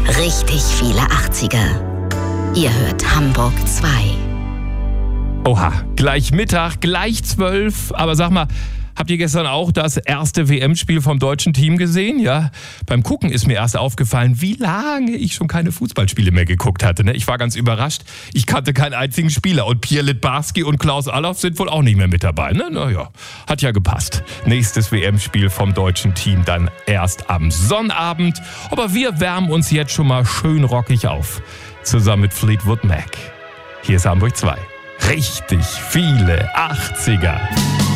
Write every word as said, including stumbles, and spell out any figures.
Richtig viele achtziger. Ihr hört Hamburg zwei. Oha, gleich Mittag, gleich zwölf. Aber sag mal, habt ihr gestern auch das erste W M-Spiel vom deutschen Team gesehen? Ja, beim Gucken ist mir erst aufgefallen, wie lange ich schon keine Fußballspiele mehr geguckt hatte. Ne? Ich war ganz überrascht. Ich kannte keinen einzigen Spieler. Und Pierre Littbarski und Klaus Allofs sind wohl auch nicht mehr mit dabei. Ne? Naja, hat ja gepasst. Nächstes W M-Spiel vom deutschen Team dann erst am Sonnabend. Aber wir wärmen uns jetzt schon mal schön rockig auf. Zusammen mit Fleetwood Mac. Hier ist Hamburg zwei. Richtig viele achtziger.